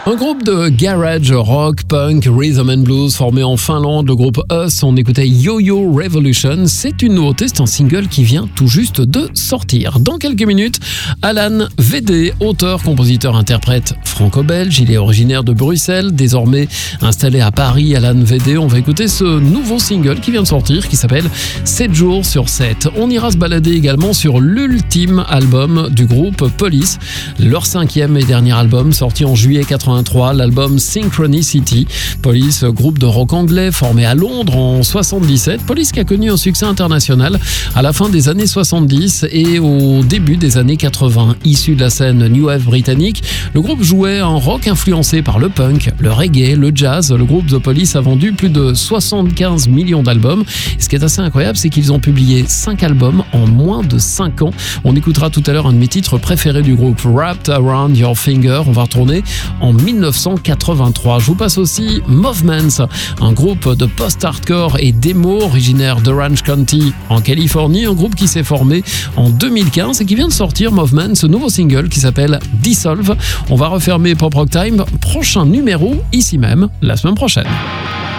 Un groupe de garage rock, punk, rhythm and blues formé en Finlande, le groupe Us. On écoutait Yo-Yo Revolution. C'est une nouveauté, c'est un single qui vient tout juste de sortir. Dans quelques minutes, Alan VD, auteur, compositeur, interprète franco-belge. Il est originaire de Bruxelles, désormais installé à Paris. Alan VD, on va écouter ce nouveau single qui vient de sortir, qui s'appelle 7 jours sur 7. On ira se balader également sur l'ultime album du groupe Police, leur 5e et dernier album sorti en juillet 83, l'album Synchronicity. Police, groupe de rock anglais formé à Londres en 77. Police qui a connu un succès international à la fin des années 70 et au début des années 80. Issu de la scène new wave britannique, le groupe jouait un rock influencé par le punk, le reggae, le jazz. Le groupe The Police a vendu plus de 75 millions d'albums. Et ce qui est assez incroyable, c'est qu'ils ont publié 5 albums en moins de 5 ans. On écoutera tout à l'heure un de mes titres préférés du groupe, Wrapped Around Your Finger. On va retourner en 1983. Je vous passe aussi Movements, un groupe de post-hardcore et démo originaire d'Orange County en Californie, un groupe qui s'est formé en 2015 et qui vient de sortir, Movements, ce nouveau single qui s'appelle Dissolve. On va refermer Pop Rock Time, prochain numéro ici même la semaine prochaine.